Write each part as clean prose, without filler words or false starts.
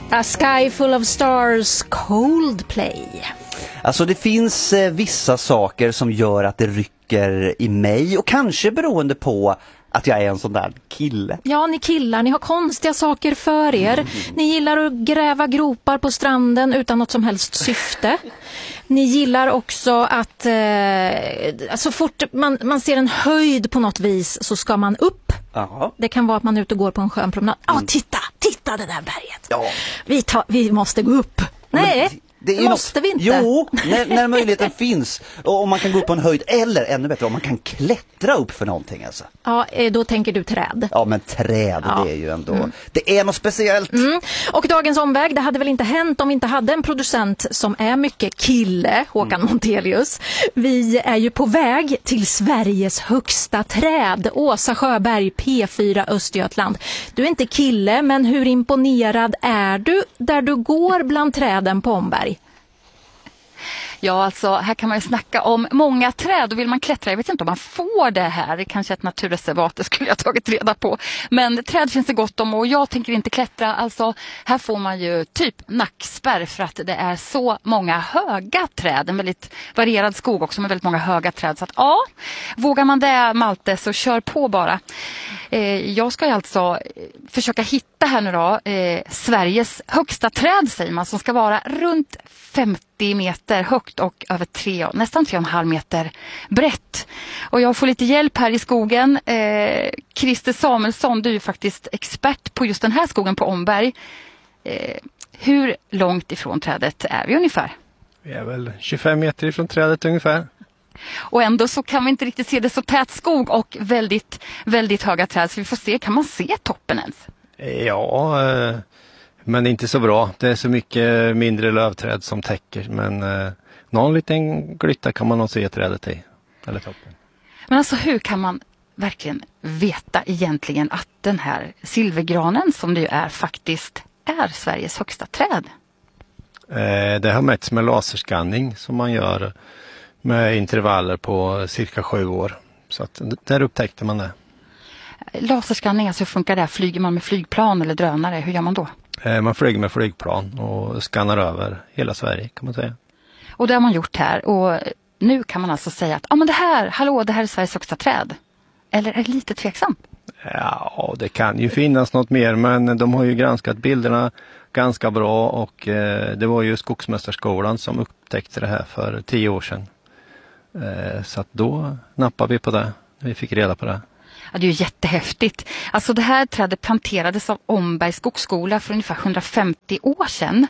A Sky Full of Stars, Coldplay. Alltså det finns vissa saker som gör att det rycker i mig, och kanske beroende på att jag är en sån där kille. Ja, ni killar, ni har konstiga saker för er. Ni gillar att gräva gropar på stranden utan något som helst syfte. Ni gillar också att så fort man ser en höjd på något vis så ska man upp. Aha. Det kan vara att man är ute och går på en skön promenad. Titta det där berget. Ja. Vi måste gå upp. Nej. Det är måste vi inte? Jo, när möjligheten finns. Och om man kan gå upp på en höjd, eller ännu bättre, om man kan klättra upp för någonting. Alltså. Ja, då tänker du träd. Ja, men träd, det är ju ändå... Det är något speciellt. Och dagens omväg, det hade väl inte hänt om vi inte hade en producent som är mycket kille, Håkan Montelius. Vi är ju på väg till Sveriges högsta träd, Åsa Sjöberg, P4 Östergötland. Du är inte kille, men hur imponerad är du där du går bland träden på Omberg? Ja, alltså här kan man ju snacka om många träd, och vill man klättra, jag vet inte om man får det här, kanske ett naturreservat, det skulle jag tagit reda på. Men träd finns det gott om, och jag tänker inte klättra, alltså här får man ju typ nackspärr för att det är så många höga träd, en väldigt varierad skog också med väldigt många höga träd, så att ja, vågar man det, Malte, så kör på bara. Jag ska ju alltså försöka hitta här nu då Sveriges högsta träd, säger man, som ska vara runt 50 meter högt och över nästan 3,5 meter brett. Och jag får lite hjälp här i skogen. Christer Samuelsson, du är ju faktiskt expert på just den här skogen på Omberg. Hur långt ifrån trädet är vi ungefär? Vi är väl 25 meter ifrån trädet ungefär. Och ändå så kan vi inte riktigt se det, så tät skog och väldigt, väldigt höga träd. Så vi får se, kan man se toppen ens? Ja, men inte så bra. Det är så mycket mindre lövträd som täcker. Men någon liten glytta kan man nog se trädet i. Eller toppen. Men alltså hur kan man verkligen veta egentligen att den här silvergranen, som det ju är, faktiskt är Sveriges högsta träd? Det har mätts med laserskanning som man gör med intervaller på cirka 7 år. Så att där upptäckte man det. Laserskanning, alltså hur funkar det? Flyger man med flygplan eller drönare? Hur gör man då? Man flyger med flygplan och skannar över hela Sverige, kan man säga. Och det har man gjort här, och nu kan man alltså säga att men det här är Sveriges högsta träd. Eller är det lite tveksamt? Ja, det kan ju finnas något mer, men de har ju granskat bilderna ganska bra, och det var ju Skogsmästarskolan som upptäckte det här för 10 år sedan. Så att då nappade vi på det. Vi fick reda på det. Ja, det är ju jättehäftigt. Alltså det här trädet planterades av Ombergs skogsskola för ungefär 150 år sedan.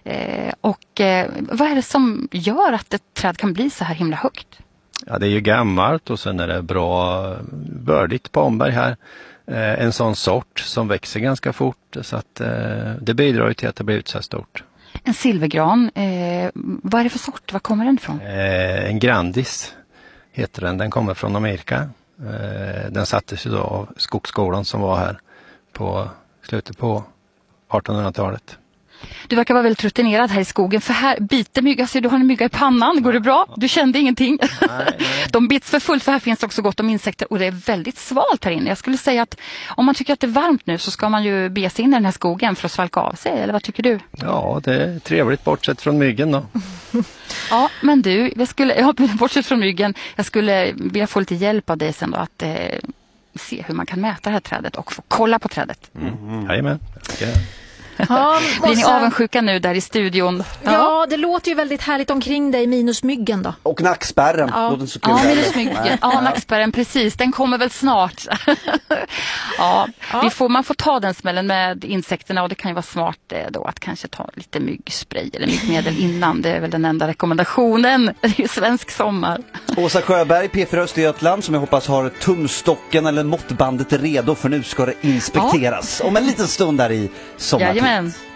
Vad är det som gör att ett träd kan bli så här himla högt? Ja, det är ju gammalt, och sen är det bra bördigt på Omberg här. En sån sort som växer ganska fort, så att det bidrar ju till att det blir så här stort. En silvergran, vad är det för sort? Var kommer den ifrån? En Grandis heter den. Den kommer från Amerika. Den sattes ju då av skogsskolan som var här på slutet på 1800-talet. Du verkar vara väldigt rutinerad här i skogen, för här biter mygga. Så du har en mygga i pannan, går det bra? Du kände ingenting? Nej. De bits för fullt, för här finns också gott om insekter, och det är väldigt svalt här inne. Jag skulle säga att om man tycker att det är varmt nu så ska man ju bege sig in i den här skogen för att svalka av sig, eller vad tycker du? Ja, det är trevligt bortsett från myggen då. Ja, men du, bortsett från myggen, jag skulle vilja få lite hjälp av dig sen då att se hur man kan mäta det här trädet och få kolla på trädet. Jajamän. Ja, blir ni avundsjuka nu där i studion? Ja, det låter ju väldigt härligt omkring dig, minus myggen då. Och nackspärren. Ja, minus myggen. Ja, nackspärren, precis. Den kommer väl snart. Man får ta den smällen med insekterna, och det kan ju vara smart då att kanske ta lite myggspray eller myggmedel innan. Det är väl den enda rekommendationen. Det är ju svensk sommar. Åsa Sjöberg, P4 Östergötland, som jag hoppas har tumstocken eller måttbandet redo, för nu ska det inspekteras om en liten stund där i sommartid. Jajamän.